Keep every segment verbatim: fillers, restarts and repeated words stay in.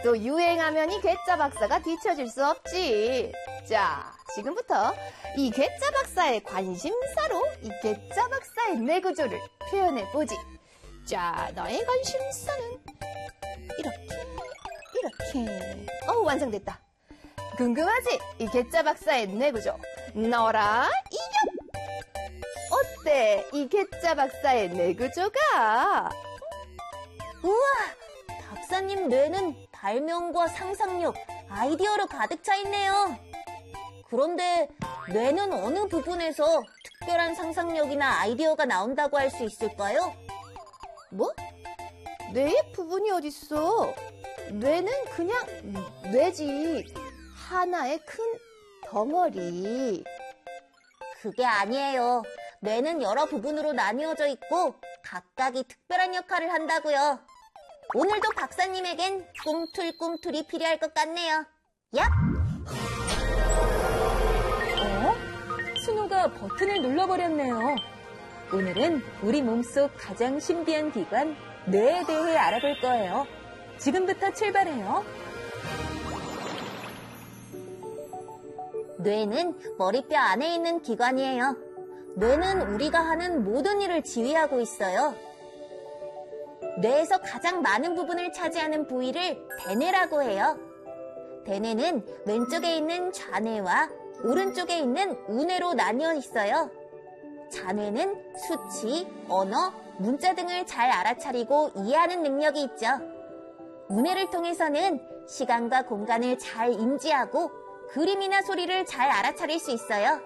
또 유행하면 이 괴짜 박사가 뒤처질 수 없지. 자, 지금부터 이 괴짜 박사의 관심사로 이 괴짜 박사의 뇌구조를 표현해보지. 자, 너의 관심사는 이렇게, 이렇게. 어, 완성됐다. 궁금하지? 이 괴짜 박사의 뇌구조. 너라 이겨! 어때? 이 괴짜 박사의 뇌구조가? 우와! 박사님 뇌는 발명과 상상력, 아이디어로 가득 차 있네요. 그런데 뇌는 어느 부분에서 특별한 상상력이나 아이디어가 나온다고 할 수 있을까요? 뭐? 뇌의 부분이 어딨어? 뇌는 그냥 뇌지. 하나의 큰 덩어리. 그게 아니에요. 뇌는 여러 부분으로 나뉘어져 있고 각각이 특별한 역할을 한다고요. 오늘도 박사님에겐 꿈틀꿈틀이 필요할 것 같네요. 야! 어? 순호가 버튼을 눌러버렸네요. 오늘은 우리 몸속 가장 신비한 기관, 뇌에 대해 알아볼 거예요. 지금부터 출발해요. 뇌는 머리뼈 안에 있는 기관이에요. 뇌는 우리가 하는 모든 일을 지휘하고 있어요. 뇌에서 가장 많은 부분을 차지하는 부위를 대뇌라고 해요. 대뇌는 왼쪽에 있는 좌뇌와 오른쪽에 있는 우뇌로 나뉘어 있어요. 좌뇌는 수치, 언어, 문자 등을 잘 알아차리고 이해하는 능력이 있죠. 우뇌를 통해서는 시간과 공간을 잘 인지하고 그림이나 소리를 잘 알아차릴 수 있어요.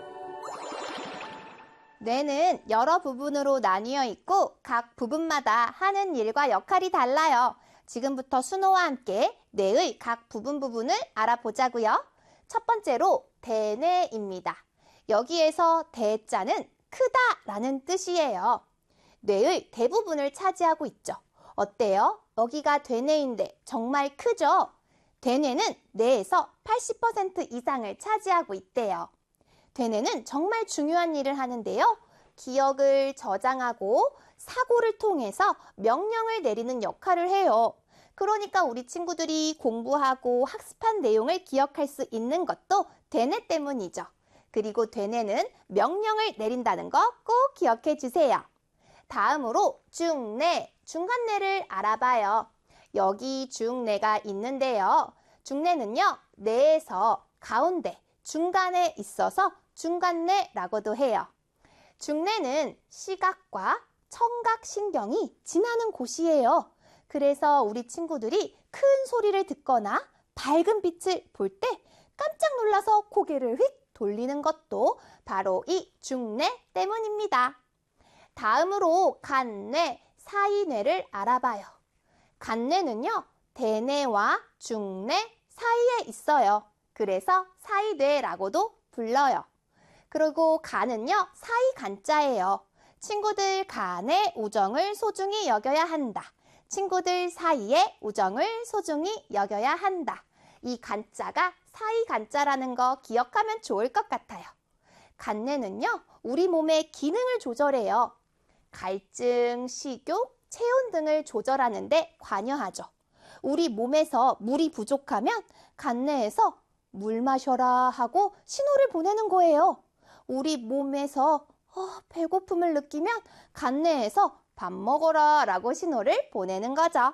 뇌는 여러 부분으로 나뉘어 있고 각 부분마다 하는 일과 역할이 달라요. 지금부터 순호와 함께 뇌의 각 부분 부분을 알아보자고요. 첫 번째로 대뇌입니다. 여기에서 대자는 크다라는 뜻이에요. 뇌의 대부분을 차지하고 있죠. 어때요? 여기가 대뇌인데 정말 크죠? 대뇌는 뇌에서 팔십 퍼센트 이상을 차지하고 있대요. 대뇌는 정말 중요한 일을 하는데요. 기억을 저장하고 사고를 통해서 명령을 내리는 역할을 해요. 그러니까 우리 친구들이 공부하고 학습한 내용을 기억할 수 있는 것도 대뇌 때문이죠. 그리고 대뇌는 명령을 내린다는 거 꼭 기억해 주세요. 다음으로 중뇌, 중간뇌를 알아봐요. 여기 중뇌가 있는데요. 중뇌는요, 뇌에서 가운데, 중간에 있어서 중간뇌라고도 해요. 중뇌는 시각과 청각신경이 지나는 곳이에요. 그래서 우리 친구들이 큰 소리를 듣거나 밝은 빛을 볼 때 깜짝 놀라서 고개를 휙 돌리는 것도 바로 이 중뇌 때문입니다. 다음으로 간뇌, 사이뇌를 알아봐요. 간뇌는요, 대뇌와 중뇌 사이에 있어요. 그래서 사이뇌라고도 불러요. 그리고 간은요, 사이 간자예요. 친구들 간의 우정을 소중히 여겨야 한다. 친구들 사이의 우정을 소중히 여겨야 한다. 이 간자가 사이 간자라는 거 기억하면 좋을 것 같아요. 간뇌는요, 우리 몸의 기능을 조절해요. 갈증, 식욕, 체온 등을 조절하는 데 관여하죠. 우리 몸에서 물이 부족하면 간뇌에서 물 마셔라 하고 신호를 보내는 거예요. 우리 몸에서 어, 배고픔을 느끼면 간뇌에서 밥 먹어라 라고 신호를 보내는 거죠.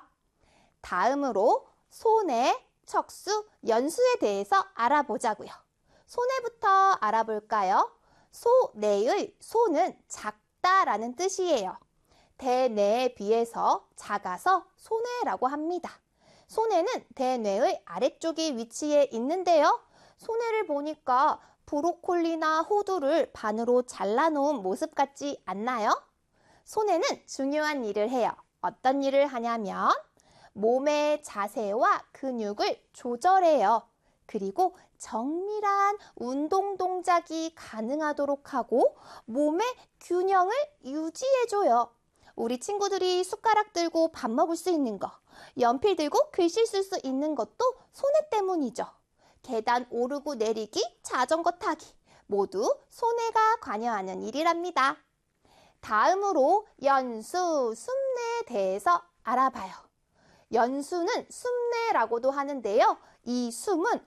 다음으로 소뇌, 척수, 연수에 대해서 알아보자고요. 소뇌부터 알아볼까요? 소뇌의 소는 작다라는 뜻이에요. 대뇌에 비해서 작아서 소뇌라고 합니다. 소뇌는 대뇌의 아래쪽에 위치해 있는데요. 소뇌를 보니까 브로콜리나 호두를 반으로 잘라놓은 모습 같지 않나요? 소뇌는 중요한 일을 해요. 어떤 일을 하냐면 몸의 자세와 근육을 조절해요. 그리고 정밀한 운동 동작이 가능하도록 하고 몸의 균형을 유지해줘요. 우리 친구들이 숟가락 들고 밥 먹을 수 있는 거, 연필 들고 글씨 쓸 수 있는 것도 소뇌 때문이죠. 계단 오르고 내리기, 자전거 타기 모두 소뇌가 관여하는 일이랍니다. 다음으로 연수, 숨뇌에 대해서 알아봐요. 연수는 숨내라고도 하는데요. 이 숨은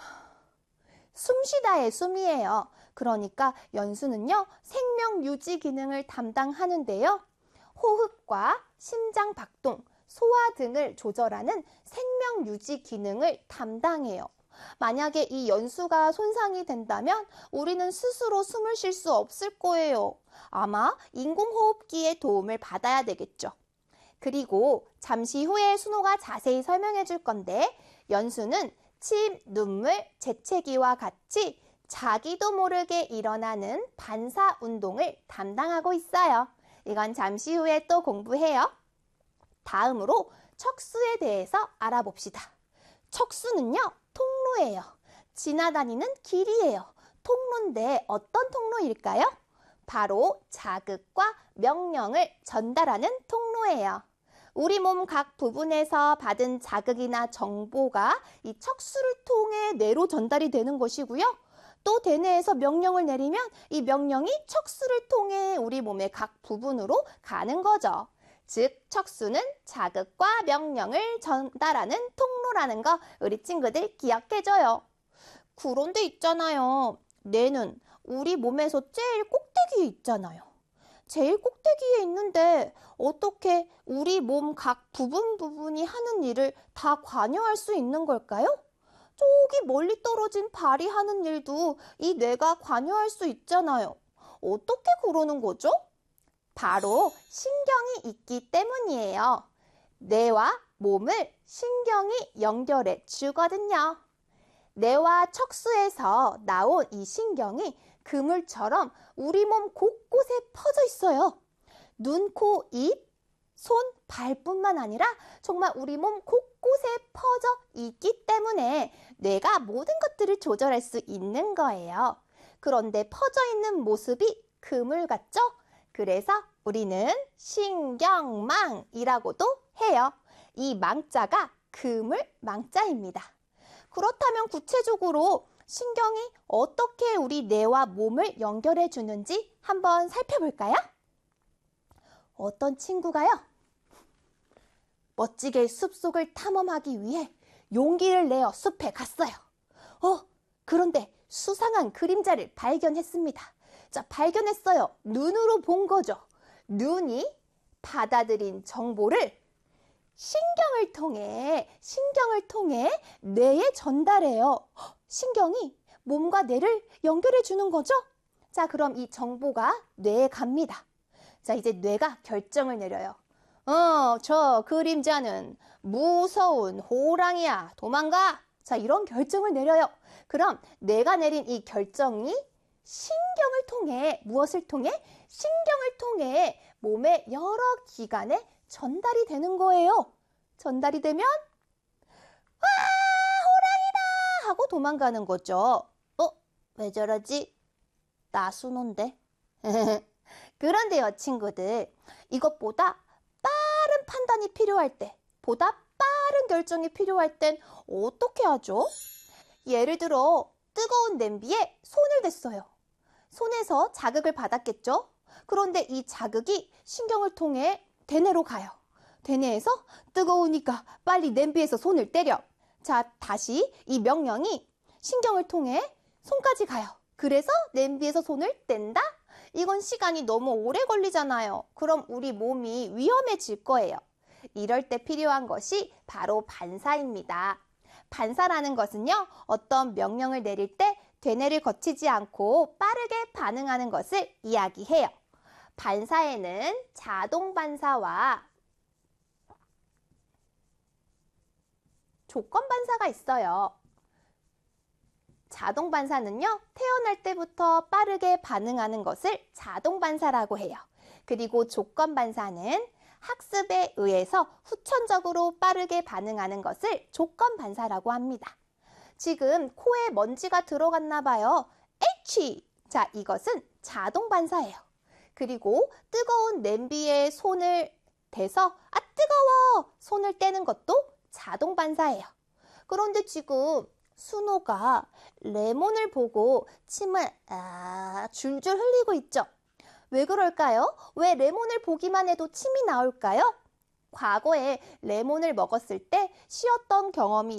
숨쉬다의 숨이에요. 그러니까 연수는요, 생명 유지 기능을 담당하는데요. 호흡과 심장 박동, 소화 등을 조절하는 생명 유지 기능을 담당해요. 만약에 이 연수가 손상이 된다면 우리는 스스로 숨을 쉴 수 없을 거예요. 아마 인공호흡기의 도움을 받아야 되겠죠. 그리고 잠시 후에 순호가 자세히 설명해 줄 건데, 연수는 침, 눈물, 재채기와 같이 자기도 모르게 일어나는 반사 운동을 담당하고 있어요. 이건 잠시 후에 또 공부해요. 다음으로 척수에 대해서 알아봅시다. 척수는요, 통로예요. 지나다니는 길이에요. 통로인데 어떤 통로일까요? 바로 자극과 명령을 전달하는 통로예요. 우리 몸 각 부분에서 받은 자극이나 정보가 이 척수를 통해 뇌로 전달이 되는 것이고요. 또 대뇌에서 명령을 내리면 이 명령이 척수를 통해 우리 몸의 각 부분으로 가는 거죠. 즉, 척수는 자극과 명령을 전달하는 통로라는 거 우리 친구들 기억해줘요. 그런데 있잖아요. 뇌는 우리 몸에서 제일 꼭대기에 있잖아요. 제일 꼭대기에 있는데 어떻게 우리 몸 각 부분 부분이 하는 일을 다 관여할 수 있는 걸까요? 저기 멀리 떨어진 발이 하는 일도 이 뇌가 관여할 수 있잖아요. 어떻게 그러는 거죠? 바로 신경이 있기 때문이에요. 뇌와 몸을 신경이 연결해 주거든요. 뇌와 척수에서 나온 이 신경이 그물처럼 우리 몸 곳곳에 퍼져 있어요. 눈, 코, 입, 손, 발뿐만 아니라 정말 우리 몸 곳곳에 퍼져 있기 때문에 뇌가 모든 것들을 조절할 수 있는 거예요. 그런데 퍼져 있는 모습이 그물 같죠? 그래서 우리는 신경망이라고도 해요. 이 망자가 그물 망자입니다. 그렇다면 구체적으로 신경이 어떻게 우리 뇌와 몸을 연결해 주는지 한번 살펴볼까요? 어떤 친구가요? 멋지게 숲속을 탐험하기 위해 용기를 내어 숲에 갔어요. 어, 그런데 수상한 그림자를 발견했습니다. 자, 발견했어요. 눈으로 본 거죠. 눈이 받아들인 정보를 신경을 통해, 신경을 통해 뇌에 전달해요. 신경이 몸과 뇌를 연결해 주는 거죠? 자, 그럼 이 정보가 뇌에 갑니다. 자, 이제 뇌가 결정을 내려요. 어, 저 그림자는 무서운 호랑이야. 도망가. 자, 이런 결정을 내려요. 그럼 뇌가 내린 이 결정이 신경을 통해, 무엇을 통해? 신경을 통해 몸의 여러 기관에 전달이 되는 거예요. 전달이 되면 와, 호랑이다 하고 도망가는 거죠. 어? 왜 저러지? 나 순호인데. 그런데요, 친구들, 이것보다 빠른 판단이 필요할 때, 보다 빠른 결정이 필요할 땐 어떻게 하죠? 예를 들어 뜨거운 냄비에 손을 댔어요. 손에서 자극을 받았겠죠? 그런데 이 자극이 신경을 통해 대뇌로 가요. 대뇌에서 뜨거우니까 빨리 냄비에서 손을 때려. 자, 다시 이 명령이 신경을 통해 손까지 가요. 그래서 냄비에서 손을 뗀다? 이건 시간이 너무 오래 걸리잖아요. 그럼 우리 몸이 위험해질 거예요. 이럴 때 필요한 것이 바로 반사입니다. 반사라는 것은요, 어떤 명령을 내릴 때 대뇌를 거치지 않고 빠르게 반응하는 것을 이야기해요. 반사에는 자동 반사와 조건 반사가 있어요. 자동 반사는요, 태어날 때부터 빠르게 반응하는 것을 자동 반사라고 해요. 그리고 조건 반사는 학습에 의해서 후천적으로 빠르게 반응하는 것을 조건 반사라고 합니다. 지금 코에 먼지가 들어갔나 봐요. 에이치! 자, 이것은 자동 반사예요. 그리고 뜨거운 냄비에 손을 대서 아, 뜨거워! 손을 떼는 것도 자동 반사예요. 그런데 지금 순호가 레몬을 보고 침을 아, 줄줄 흘리고 있죠. 왜 그럴까요? 왜 레몬을 보기만 해도 침이 나올까요? 과거에 레몬을 먹었을 때 쉬었던 경험이